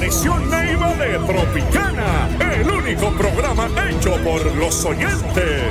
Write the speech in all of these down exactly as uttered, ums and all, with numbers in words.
Amaneció Neiva de Tropicana, el único programa hecho por los oyentes.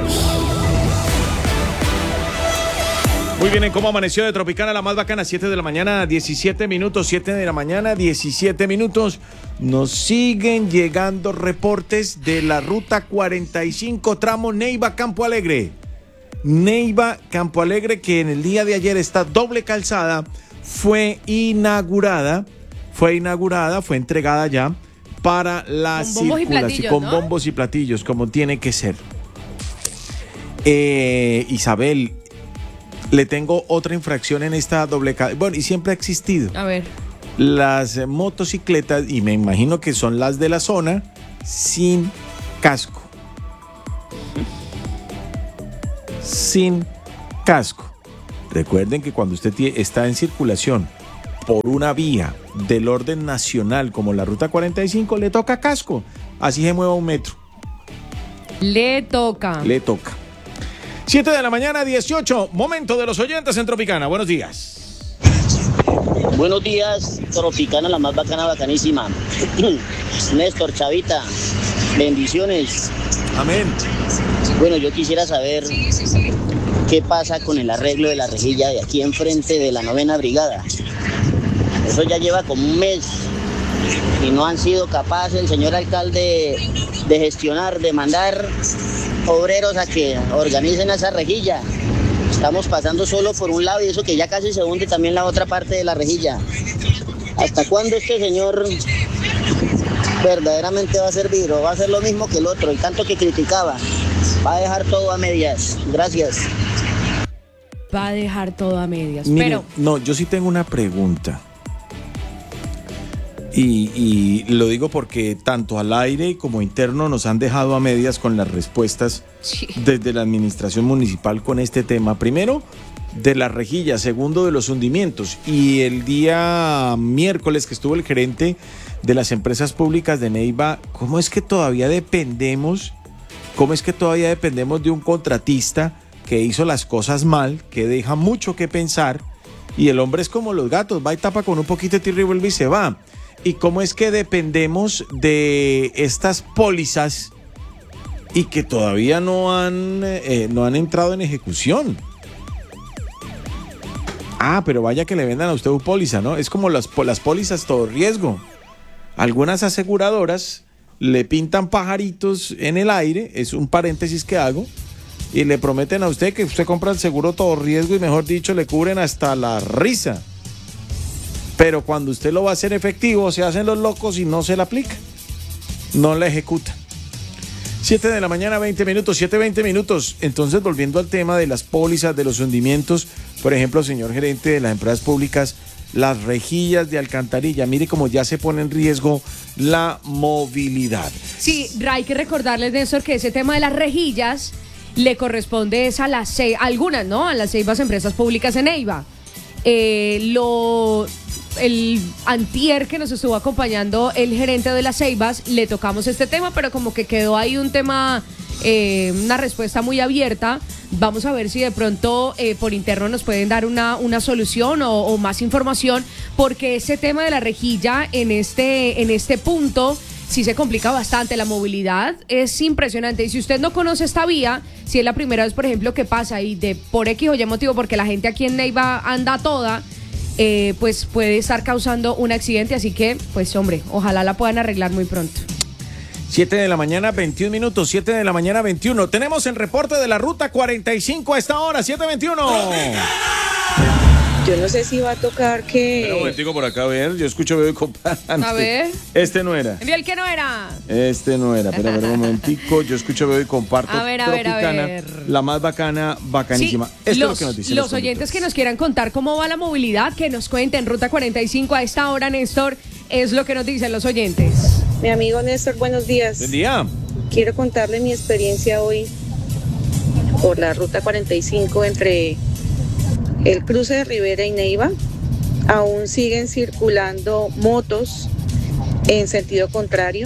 Muy bien, ¿en cómo amaneció de Tropicana, la más bacana? siete de la mañana, diecisiete minutos, siete de la mañana, diecisiete minutos. Nos siguen llegando reportes de la ruta cuarenta y cinco, tramo Neiva-Campo Alegre. Neiva-Campo Alegre, que en el día de ayer esta doble calzada fue inaugurada, fue inaugurada, fue entregada ya para la con bombos circulación, y platillos, con ¿no? bombos y platillos, como tiene que ser. Eh, Isabel, le tengo otra infracción en esta doble calzada. Bueno, y siempre ha existido. A ver. Las motocicletas, y me imagino que son las de la zona, sin casco. Sin casco. Recuerden que cuando usted está en circulación por una vía del orden nacional como la ruta cuarenta y cinco, le toca casco. Así se mueva un metro. Le toca. Le toca. siete de la mañana, dieciocho. Momento de los oyentes en Tropicana. Buenos días. Buenos días, Tropicana, la más bacana, bacanísima. Néstor, Chavita, bendiciones. Amén. Bueno, yo quisiera saber qué pasa con el arreglo de la rejilla de aquí enfrente de la novena brigada. Eso ya lleva como un mes y no han sido capaces el señor alcalde de gestionar, de mandar obreros a que organicen esa rejilla. Estamos pasando solo por un lado y eso que ya casi se hunde también la otra parte de la rejilla. ¿Hasta cuándo este señor verdaderamente va a servir o va a hacer lo mismo que el otro, el tanto que criticaba? Va a dejar todo a medias. Gracias. Va a dejar todo a medias. Mire, pero no, yo sí tengo una pregunta. Y, y lo digo porque tanto al aire como interno nos han dejado a medias con las respuestas sí. desde la administración municipal con este tema. Primero, de la rejilla. Segundo, de los hundimientos. Y el día miércoles que estuvo el gerente de las empresas públicas de Neiva, ¿cómo es que todavía dependemos? ¿Cómo es que todavía dependemos de un contratista que hizo las cosas mal, que deja mucho que pensar? Y el hombre es como los gatos, va y tapa con un poquito de tierra y vuelve y se va. ¿Y cómo es que dependemos de estas pólizas y que todavía no han, eh, no han entrado en ejecución? Ah, pero vaya que le vendan a usted un póliza, ¿no? Es como las, las pólizas todo riesgo. Algunas aseguradoras le pintan pajaritos en el aire, es un paréntesis que hago, y le prometen a usted que usted compra el seguro todo riesgo y mejor dicho le cubren hasta la risa. Pero cuando usted lo va a hacer efectivo, se hacen los locos y no se la aplica. No la ejecutan. siete de la mañana, veinte minutos, siete, veinte minutos. Entonces, volviendo al tema de las pólizas, de los hundimientos, por ejemplo, señor gerente de las empresas públicas, las rejillas de alcantarilla, mire cómo ya se pone en riesgo la movilidad. sí, hay que recordarles, Néstor, que ese tema de las rejillas le corresponde es a las seis, algunas, ¿no? A las seis empresas públicas en Neiva. Eh, lo... El antier que nos estuvo acompañando el gerente de las Ceibas, le tocamos este tema, pero como que quedó ahí un tema, eh, una respuesta muy abierta. Vamos a ver si de pronto eh, por interno nos pueden dar una, una solución o, o más información, porque ese tema de la rejilla en este, en este punto sí se complica bastante. La movilidad es impresionante y si usted no conoce esta vía, si es la primera vez, por ejemplo, que pasa y de por X o Y motivo, porque la gente aquí en Neiva anda toda, Eh, pues puede estar causando un accidente, así que, pues hombre, ojalá la puedan arreglar muy pronto. siete de la mañana, veintiún minutos, siete de la mañana, veintiuno. Tenemos el reporte de la ruta cuarenta y cinco a esta hora, siete veintiuno. Yo no sé si va a tocar que... Pero un momentico por acá, a ver, yo escucho, veo y comparto. A ver. Este no era. Envió el que no era. Este no era, pero a ver un momentico, yo escucho, veo y comparto. A ver, a ver, a Tropicana, ver. La más bacana, bacanísima. Sí, Esto los, es lo que nos dicen los los oyentes conductores. que nos quieran contar cómo va la movilidad, que nos cuenten. Ruta cuarenta y cinco a esta hora, Néstor, es lo que nos dicen los oyentes. Mi amigo Néstor, buenos días. Buen día. Quiero contarle mi experiencia hoy por la ruta cuarenta y cinco entre el cruce de Rivera y Neiva. Aún siguen circulando motos en sentido contrario.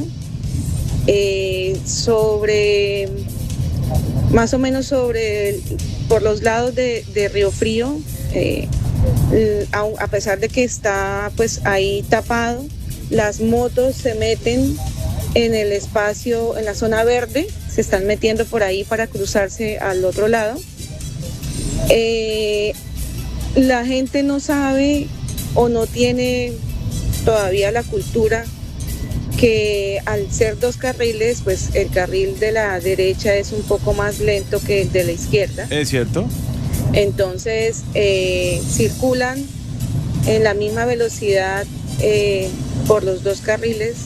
Eh, sobre, más o menos sobre, por los lados de, de Río Frío, eh, a, a pesar de que está pues ahí tapado, las motos se meten en el espacio, en la zona verde, se están metiendo por ahí para cruzarse al otro lado. Eh, la gente no sabe o no tiene todavía la cultura que al ser dos carriles, pues el carril de la derecha es un poco más lento que el de la izquierda. ¿Es cierto? Entonces eh, circulan en la misma velocidad eh, por los dos carriles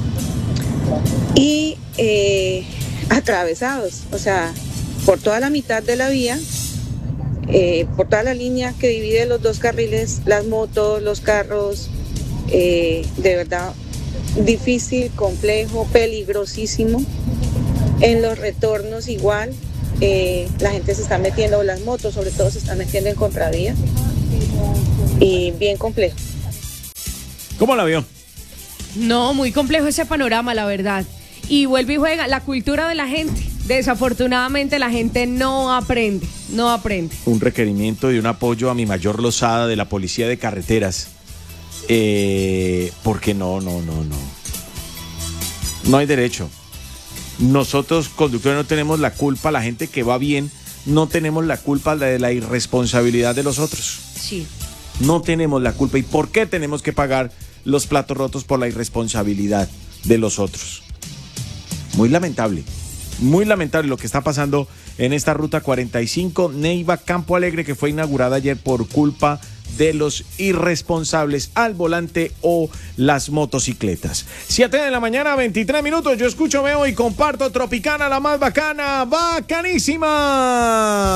y eh, atravesados, o sea, por toda la mitad de la vía, eh, por toda la línea que divide los dos carriles, las motos, los carros, eh, de verdad difícil, complejo, peligrosísimo. En los retornos igual, eh, la gente se está metiendo, las motos sobre todo se están metiendo en contravía y bien complejo. ¿Cómo la vio? No, muy complejo ese panorama, la verdad. Y vuelve y juega la cultura de la gente. Desafortunadamente la gente no aprende, no aprende. Un requerimiento de un apoyo a mi mayor Lozada de la Policía de Carreteras. Eh, porque no, no, no, no. No hay derecho. Nosotros, conductores, no tenemos la culpa. La gente que va bien, no tenemos la culpa de la irresponsabilidad de los otros. Sí. No tenemos la culpa. ¿Y por qué tenemos que pagar los platos rotos? Por la irresponsabilidad de los otros. Muy lamentable. Muy lamentable lo que está pasando en esta ruta cuarenta y cinco Neiva Campo Alegre, que fue inaugurada ayer por culpa de los irresponsables al volante o las motocicletas. siete de la mañana, veintitrés minutos. Yo escucho, veo y comparto Tropicana, la más bacana, bacanísima.